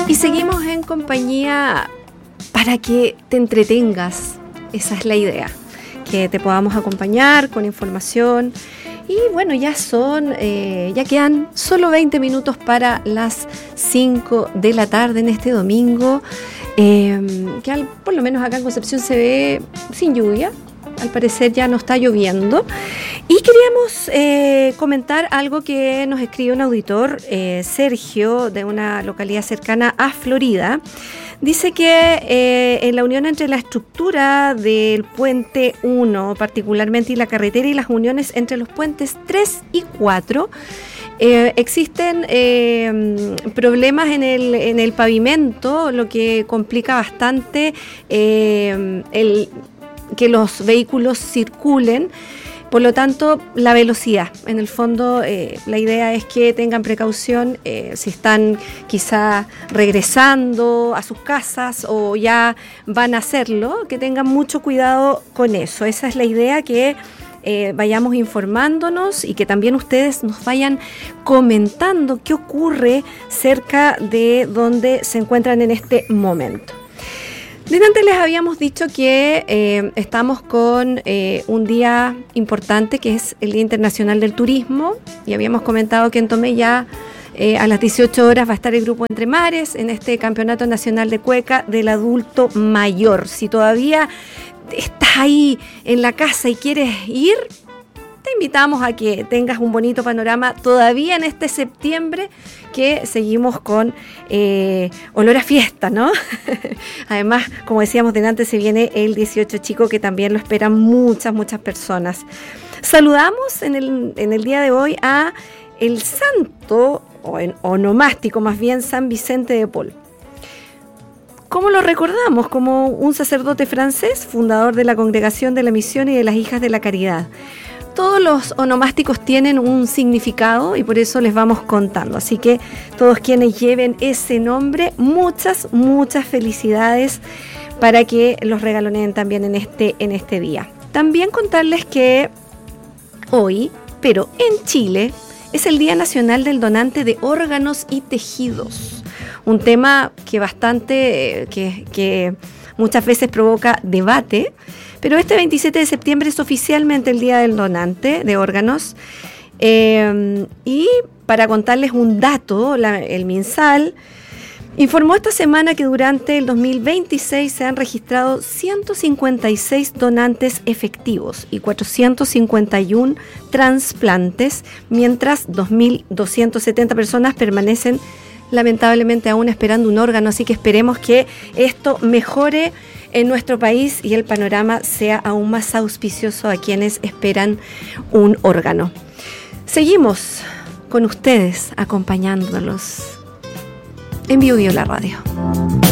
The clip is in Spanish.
Y seguimos en compañía para que te entretengas. Esa es la idea, que te podamos acompañar con información. Y bueno, ya quedan solo 20 minutos para las 5 de la tarde en este domingo, que por lo menos acá en Concepción se ve sin lluvia. Al parecer ya no está lloviendo. Y queríamos comentar algo que nos escribe un auditor, Sergio, de una localidad cercana a Florida. Dice que en la unión entre la estructura del puente 1 particularmente y la carretera y las uniones entre los puentes 3 y 4 existen problemas en el pavimento, lo que complica bastante que los vehículos circulen. Por lo tanto, la velocidad. En el fondo, la idea es que tengan precaución si están quizá regresando a sus casas o ya van a hacerlo, que tengan mucho cuidado con eso. Esa es la idea, que vayamos informándonos y que también ustedes nos vayan comentando qué ocurre cerca de donde se encuentran en este momento. Delante les habíamos dicho que estamos con un día importante, que es el Día Internacional del Turismo, y habíamos comentado que en Tomé ya a las 18 horas va a estar el grupo Entre Mares en este Campeonato Nacional de Cueca del Adulto Mayor. Si todavía estás ahí en la casa y quieres ir, te invitamos a que tengas un bonito panorama todavía en este septiembre, que seguimos con olor a fiesta, ¿no? Además, como decíamos delante, se viene el 18 chico, que también lo esperan muchas personas. Saludamos en el día de hoy a el santo, o onomástico más bien, San Vicente de Paul. ¿Cómo lo recordamos? Como un sacerdote francés, fundador de la Congregación de la Misión y de las Hijas de la Caridad. Todos los onomásticos tienen un significado y por eso les vamos contando. Así que todos quienes lleven ese nombre, muchas felicidades para que los regaloneen también en este día. También contarles que hoy, pero en Chile, es el Día Nacional del Donante de Órganos y Tejidos. Un tema que muchas veces provoca debate, pero este 27 de septiembre es oficialmente el Día del Donante de Órganos. Y para contarles un dato, el MinSal informó esta semana que durante el 2026 se han registrado 156 donantes efectivos y 451 trasplantes, mientras 2.270 personas permanecen lamentablemente aún esperando un órgano. Así que esperemos que esto mejore en nuestro país y el panorama sea aún más auspicioso a quienes esperan un órgano. Seguimos con ustedes acompañándolos en Bio Bio la radio.